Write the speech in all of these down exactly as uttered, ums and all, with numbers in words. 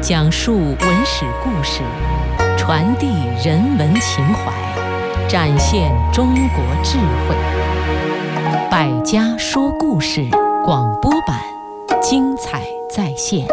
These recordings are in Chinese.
讲述文史故事，传递人文情怀，展现中国智慧。百家说故事广播版，精彩再现。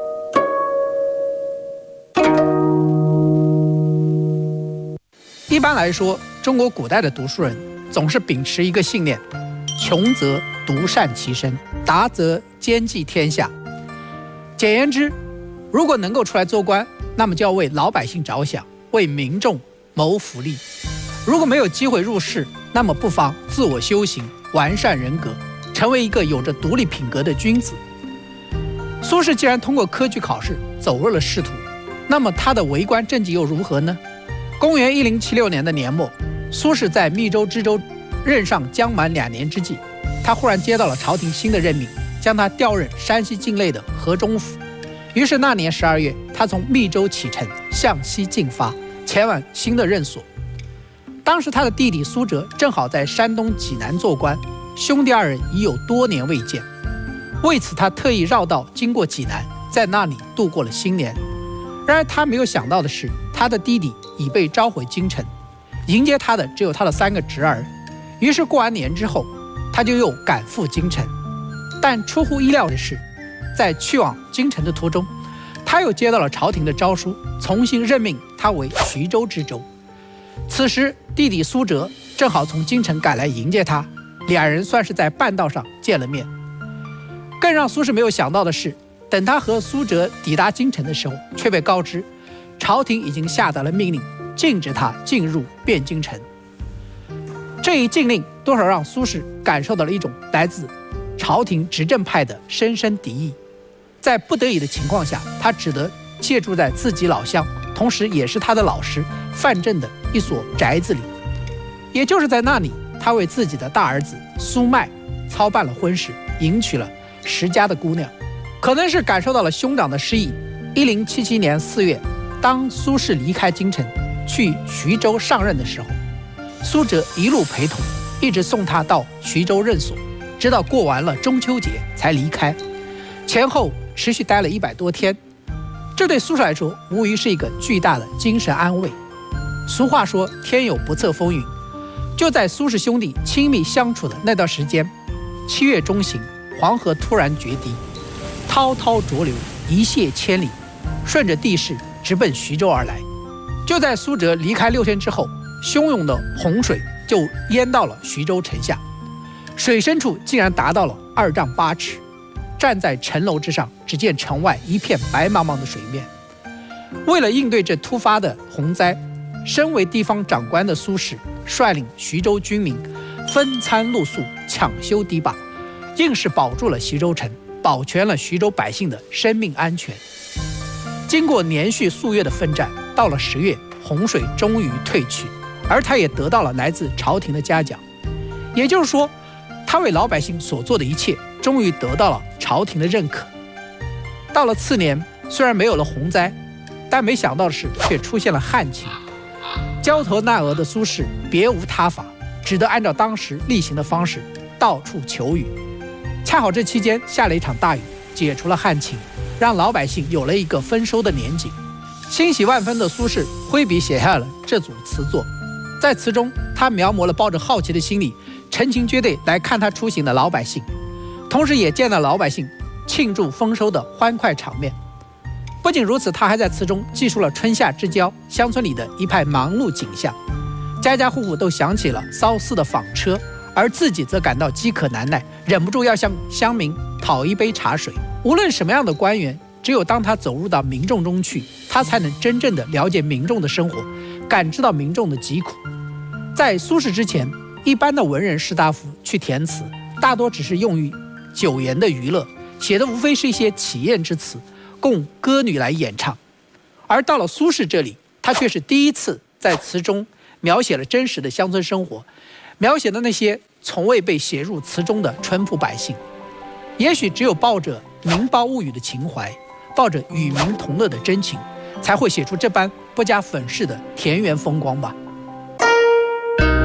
一般来说，中国古代的读书人总是秉持一个信念：穷则独善其身，达则兼济天下。简言之，如果能够出来做官，那么就要为老百姓着想，为民众谋福利；如果没有机会入仕，那么不妨自我修行，完善人格，成为一个有着独立品格的君子。苏轼既然通过科举考试走入了仕途，那么他的为官政绩又如何呢？公元一零七六年的年末，苏轼在密州知州任上将满两年之际，他忽然接到了朝廷新的任命，将他调任山西境内的河中府。于是那年十二月，他从密州启程，向西进发，前往新的任所。当时他的弟弟苏辙正好在山东济南做官，兄弟二人已有多年未见，为此他特意绕道经过济南，在那里度过了新年。然而他没有想到的是，他的弟弟已被召回京城，迎接他的只有他的三个侄儿。于是过完年之后，他就又赶赴京城。但出乎意料的是，在去往京城的途中，他又接到了朝廷的诏书，重新任命他为徐州知州。此时弟弟苏辙正好从京城赶来迎接他，两人算是在半道上见了面。更让苏轼没有想到的是，等他和苏辙抵达京城的时候，却被告知朝廷已经下达了命令，禁止他进入汴京城。这一禁令多少让苏轼感受到了一种来自朝廷执政派的深深敌意。在不得已的情况下，他只得借住在自己老乡，同时也是他的老师范正的一所宅子里。也就是在那里，他为自己的大儿子苏迈操办了婚事，迎娶了石家的姑娘。可能是感受到了兄长的失意，一零七七年四月，当苏轼离开京城去徐州上任的时候，苏辙一路陪同，一直送他到徐州任所，直到过完了中秋节才离开，前后持续待了一百多天。这对苏轼来说无疑是一个巨大的精神安慰。俗话说天有不测风云，就在苏轼兄弟亲密相处的那段时间，七月中旬，黄河突然决堤，滔滔浊流一泻千里，顺着地势直奔徐州而来。就在苏辙离开六天之后，汹涌的洪水就淹到了徐州城下，水深处竟然达到了二丈八尺。站在城楼之上，只见城外一片白茫茫的水面。为了应对这突发的洪灾，身为地方长官的苏轼率领徐州军民分餐露宿，抢修堤坝，硬是保住了徐州城，保全了徐州百姓的生命安全。经过连续数月的奋战，到了十月，洪水终于退去，而他也得到了来自朝廷的嘉奖。也就是说，他为老百姓所做的一切终于得到了朝廷的认可。到了次年，虽然没有了洪灾，但没想到的是却出现了旱情。焦头烂额的苏轼别无他法，只得按照当时例行的方式到处求雨。恰好这期间下了一场大雨，解除了旱情，让老百姓有了一个丰收的年景。欣喜万分的苏轼挥笔写下了这组词作。在词中，他描摹了抱着好奇的心理成群结队来看他出行的老百姓，同时也见到老百姓庆祝丰收的欢快场面。不仅如此，他还在词中记述了春夏之交乡村里的一派忙碌景象，家家户户都想起了骚似的纺车，而自己则感到饥渴难耐，忍不住要向乡民讨一杯茶水。无论什么样的官员，只有当他走入到民众中去，他才能真正的了解民众的生活，感知到民众的疾苦。在苏轼之前，一般的文人士大夫去填词，大多只是用于酒言的娱乐，写的无非是一些祈宴之词，供歌女来演唱。而到了苏轼这里，他却是第一次在词中描写了真实的乡村生活，描写的那些从未被写入词中的淳朴百姓。也许只有抱着民胞物语的情怀，抱着与民同乐的真情，才会写出这般不加粉饰的田园风光吧。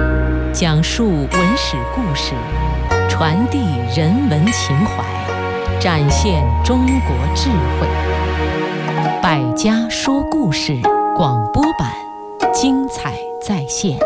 讲述文史故事，传递人文情怀， 展现中国智慧。百家说故事广播版，精彩再现。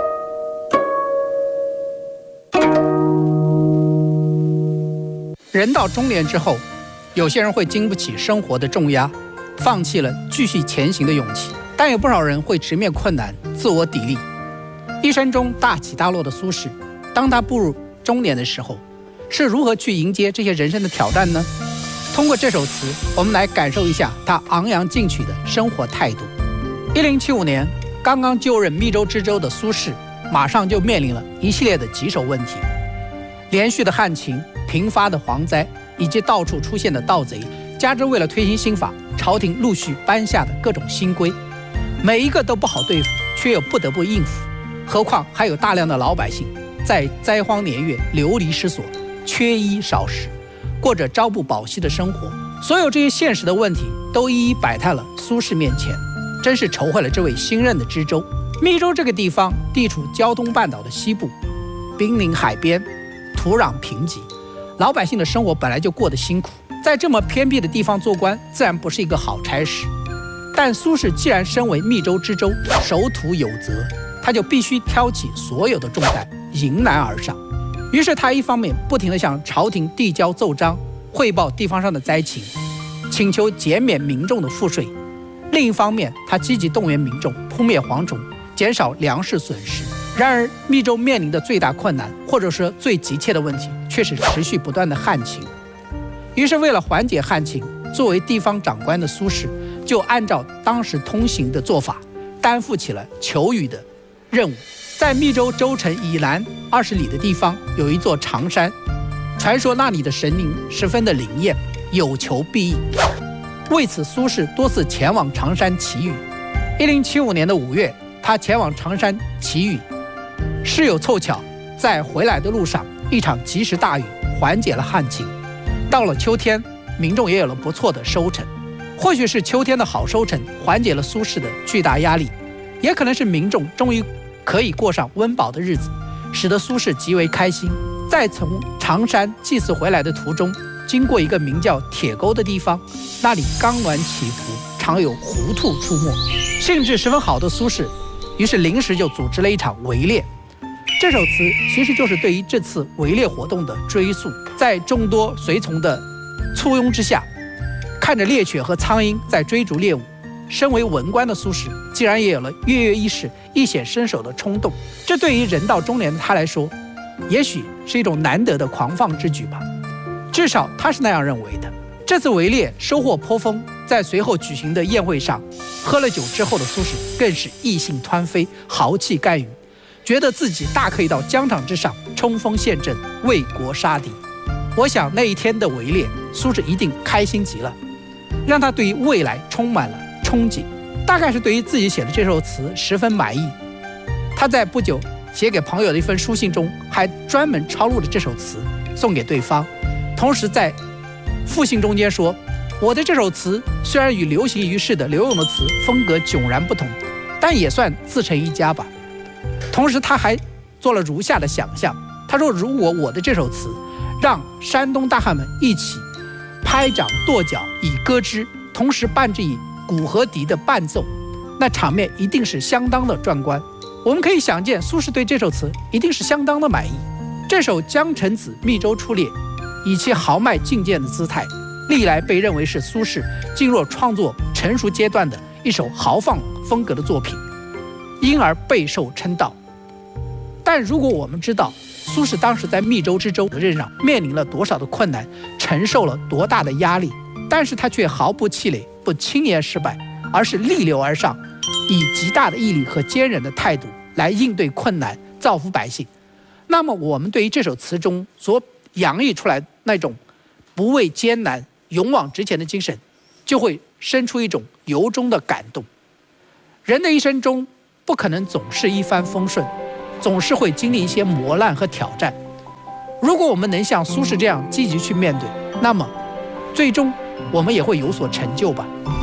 人到中年之后，有些人会经不起生活的重压，放弃了继续前行的勇气，但有不少人会直面困难，自我砥砺。一生中大起大落的苏轼，当他步入中年的时候，是如何去迎接这些人生的挑战呢？通过这首词，我们来感受一下他昂扬进取的生活态度。一零七五年，刚刚就任密州知州的苏轼，马上就面临了一系列的棘手问题：连续的旱情、频发的蝗灾，以及到处出现的盗贼，加之为了推行新法，朝廷陆续颁下的各种新规，每一个都不好对付，却又不得不应付。何况还有大量的老百姓在灾荒年月流离失所，缺衣少食，过着朝不保夕的生活。所有这些现实的问题都一一摆在了苏轼面前，真是愁坏了这位新任的知州。密州这个地方地处胶东半岛的西部，濒临海边，土壤贫瘠，老百姓的生活本来就过得辛苦，在这么偏僻的地方做官，自然不是一个好差事。但苏轼既然身为密州知州，守土有责，他就必须挑起所有的重担，迎难而上。于是他一方面不停地向朝廷递交奏章，汇报地方上的灾情，请求减免民众的赋税；另一方面，他积极动员民众扑灭蝗虫，减少粮食损失。然而密州面临的最大困难，或者说最急切的问题，却是持续不断的旱情。于是为了缓解旱情，作为地方长官的苏轼就按照当时通行的做法，担负起了求雨的任务。在密州州城以南二十里的地方，有一座长山，传说那里的神灵十分的灵验，有求必应。为此，苏轼多次前往长山祈雨。一零七五年的五月，他前往长山祈雨，事有凑巧，在回来的路上，一场及时大雨缓解了旱情。到了秋天，民众也有了不错的收成。或许是秋天的好收成缓解了苏轼的巨大压力，也可能是民众终于可以过上温饱的日子，使得苏轼极为开心。在从长山祭祀回来的途中，经过一个名叫铁沟的地方，那里冈峦起伏，常有狐兔出没。兴致十分好的苏轼，于是临时就组织了一场围猎。这首词其实就是对于这次围猎活动的追溯。在众多随从的簇拥之下，看着猎犬和苍鹰在追逐猎物，身为文官的苏轼竟然也有了跃跃欲试、一显身手的冲动。这对于人到中年的他来说，也许是一种难得的狂放之举吧，至少他是那样认为的。这次围猎收获颇丰，在随后举行的宴会上，喝了酒之后的苏轼更是意兴湍飞，豪气干云，觉得自己大可以到疆场之上冲锋陷阵，为国杀敌。我想那一天的围猎，苏轼一定开心极了，让他对于未来充满了憧憬，大概是对于自己写的这首词十分满意。他在不久写给朋友的一封书信中，还专门抄录了这首词送给对方，同时在复信中间说，我的这首词虽然与流行于世的刘永的词风格迥然不同，但也算自成一家吧。同时他还做了如下的想象，他说，如果我的这首词让山东大汉们一起拍掌跺脚以歌之，同时伴之以鼓和笛的伴奏，那场面一定是相当的壮观。我们可以想见，苏轼对这首词一定是相当的满意。这首《江城子·密州出猎》，以其豪迈进谏的姿态，历来被认为是苏轼进入创作成熟阶段的一首豪放风格的作品，因而备受称道。但如果我们知道苏轼当时在密州知州的任上面临了多少的困难，承受了多大的压力，但是他却毫不气馁，不轻言失败，而是逆流而上，以极大的毅力和坚韧的态度来应对困难，造福百姓。那么我们对于这首词中所洋溢出来那种不畏艰难、勇往直前的精神，就会生出一种由衷的感动。人的一生中不可能总是一帆风顺，总是会经历一些磨难和挑战。如果我们能像苏轼这样积极去面对，那么最终我们也会有所成就吧。